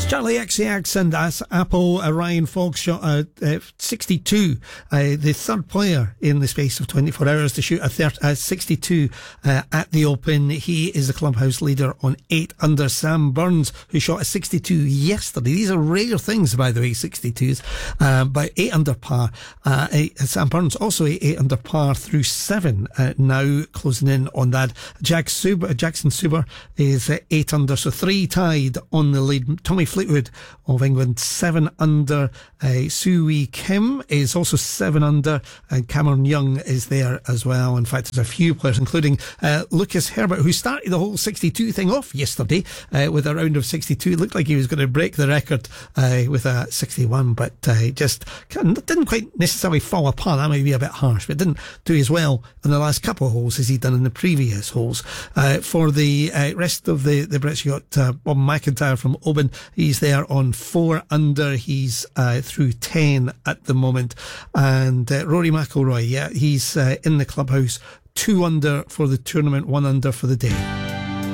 Charlie XCX and as Apple, Ryan Fox shot 62, the third player in the space of 24 hours to shoot a 62 at the Open. He is the clubhouse leader on 8 under. Sam Burns, who shot a 62 yesterday. These are rare things, by the way, 62s, but 8 under par. Sam Burns also 8 under par through 7, now closing in on that. Jackson Suber is 8 under, so 3 tied on the lead. Tommy Fleetwood of England 7 under. Soo Wee Kim is also 7 under, and Cameron Young is there as well. In fact, there's a few players, including Lucas Herbert, who started the whole 62 thing off yesterday with a round of 62. It looked like he was going to break the record with a 61, but just didn't quite necessarily fall apart. That might be a bit harsh, but didn't do as well in the last couple of holes as he'd done in the previous holes. For the rest of the Brits, you got Bob McIntyre from Oban. He's there on 4 under. He's through 10 at the moment. And Rory McIlroy, he's in the clubhouse, 2 under for the tournament, 1 under for the day.